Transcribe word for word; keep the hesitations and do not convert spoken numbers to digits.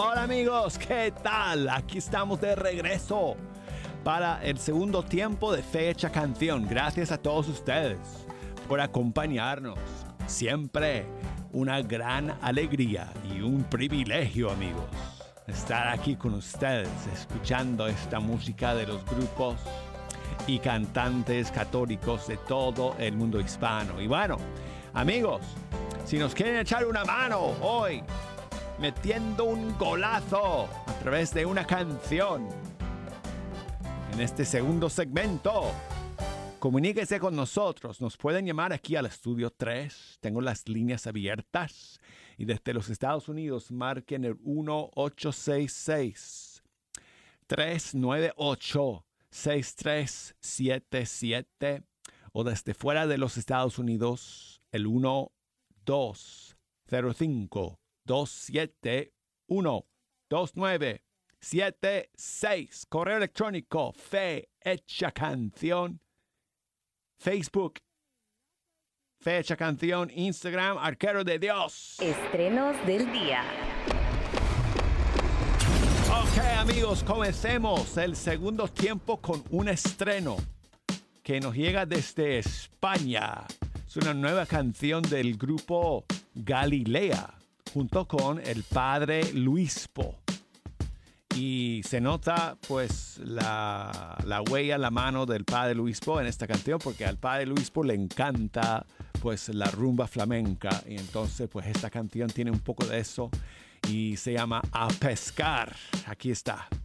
Hola amigos, ¿qué tal? Aquí estamos de regreso para el segundo tiempo de Fecha Canción. Gracias a todos ustedes por acompañarnos. Siempre una gran alegría y un privilegio, amigos, estar aquí con ustedes escuchando esta música de los grupos y cantantes católicos de todo el mundo hispano. Y bueno, amigos, si nos quieren echar una mano hoy metiendo un golazo a través de una canción en este segundo segmento, comuníquese con nosotros. Nos pueden llamar aquí al estudio tres. Tengo las líneas abiertas. Y desde los Estados Unidos marquen el uno ocho seis seis, tres nueve ocho, seis tres siete siete. O desde fuera de los Estados Unidos el uno dos cero cinco, dos siete uno, dos nueve siete seis. Correo electrónico Fe Hecha Canción. Facebook Fe Hecha Canción. Instagram Arquero de Dios. Estrenos del día. Ok, amigos, comencemos el segundo tiempo con un estreno que nos llega desde España. Es una nueva canción del grupo Galilea junto con el padre Luispo. Y se nota pues la, la huella, la mano del padre Luispo en esta canción, porque al padre Luispo le encanta pues la rumba flamenca. Y entonces pues esta canción tiene un poco de eso y se llama A Pescar. Aquí está.